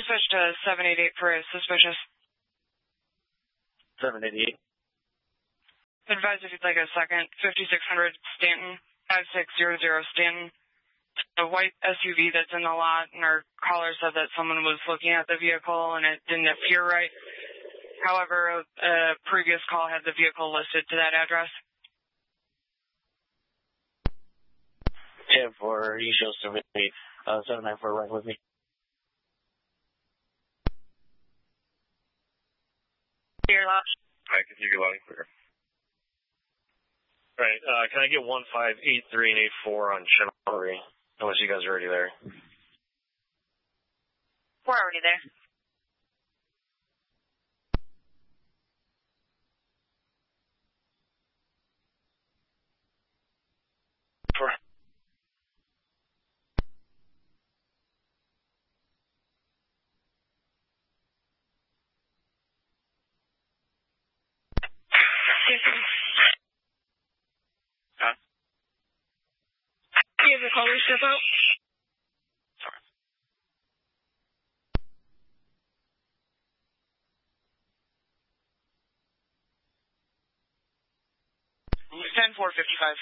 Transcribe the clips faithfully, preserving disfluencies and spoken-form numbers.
Dispatch to seven eighty-eight for a suspicious. seven eighty-eight. Advise if you'd like a second. fifty-six hundred Stanton, five six zero zero Stanton. A white S U V that's in the lot, and our caller said that someone was looking at the vehicle and it didn't appear right. However, a, a previous call had the vehicle listed to that address. ten four, he shows to me. Uh, seven nine four, right with me. Clear lot. I can hear you loud and clear. All right, uh, can I get one five eight three and eight four on Chivalry? Unless you guys are already there. We're already there. Four. Huh? Do you have a caller step out? Sorry. ten four fifty-five.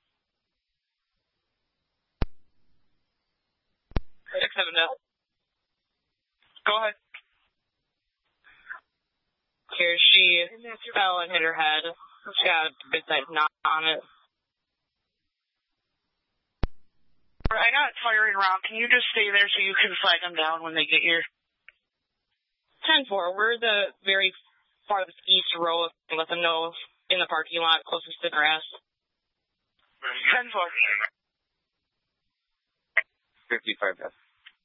six seven now. Go ahead. Here, she fell and hit her head. She got a big size knot on it. I got firing around. Can you just stay there so you can flag them down when they get here? ten four, we're the very farthest east row. Let them know in the parking lot closest to grass. ten four. fifty-five, yes.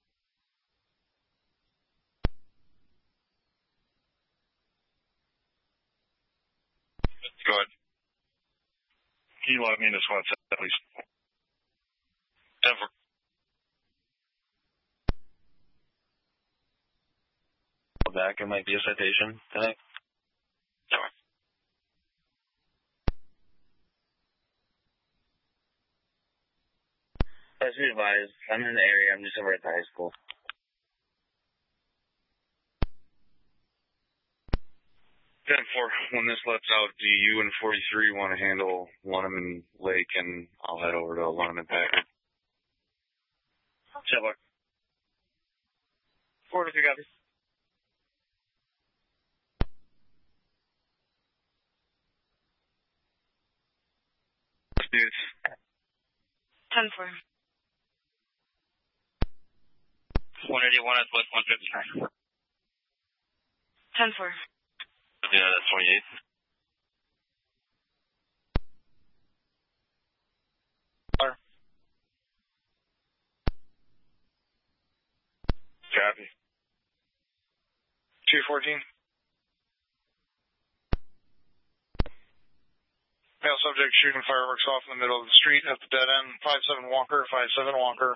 Go ahead. Can you let me in this one at least? ten four. Back, it might be a citation tonight. Sorry. As we advised, I'm in the area. I'm just over at the high school. ten four, when this lets out, do you and forty-three want to handle Lunneman Lake, and I'll head over to Lunneman Packard? Chevrolet. forty-three copies. Dudes. ten four. one eighty-one at West one fifty-nine. ten four. Yeah, that's twenty-eight. Copy. two fourteen. Male subject shooting fireworks off in the middle of the street at the dead end. five seven Walker, five seven Walker.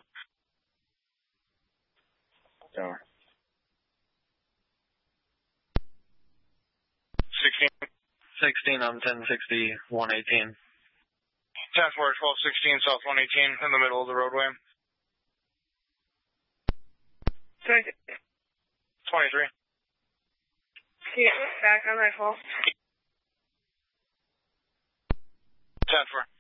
Tower. sixteen. sixteen on ten sixty, one eighteen. ten four, twelve sixteen, South one eighteen, in the middle of the roadway. twenty-three. Yeah, back on rifle. ten four.